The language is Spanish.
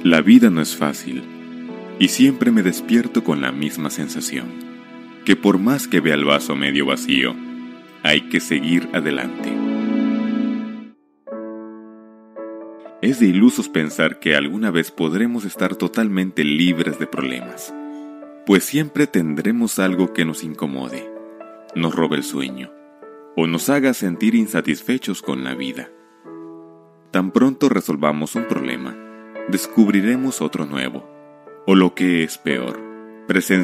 La vida no es fácil, y siempre me despierto con la misma sensación, que por más que vea el vaso medio vacío, hay que seguir adelante. Es de ilusos pensar que alguna vez podremos estar totalmente libres de problemas, pues siempre tendremos algo que nos incomode, nos robe el sueño, o nos haga sentir insatisfechos con la vida. Tan pronto resolvamos un problema, descubriremos otro nuevo, o lo que es peor,